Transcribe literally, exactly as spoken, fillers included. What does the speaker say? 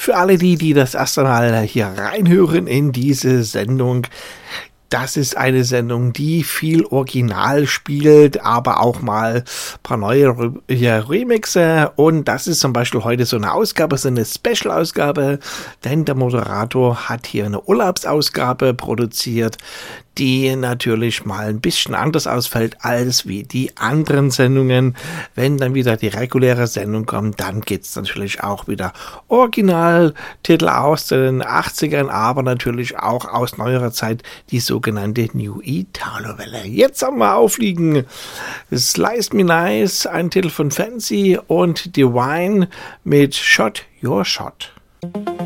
für alle die, die das erste Mal hier reinhören in diese Sendung. Das ist eine Sendung, die viel Original spielt, aber auch mal ein paar neue Re- Remixe. Und das ist zum Beispiel heute so eine Ausgabe, so eine Special-Ausgabe, denn der Moderator hat hier eine Urlaubsausgabe produziert, die natürlich mal ein bisschen anders ausfällt als wie die anderen Sendungen. Wenn dann wieder die reguläre Sendung kommt, dann gibt's natürlich auch wieder Originaltitel aus den achtzigern, aber natürlich auch aus neuerer Zeit die sogenannte New Italo-Welle. Jetzt haben wir aufliegen Slice Me Nice, ein Titel von Fancy und Divine mit Shot Your Shot.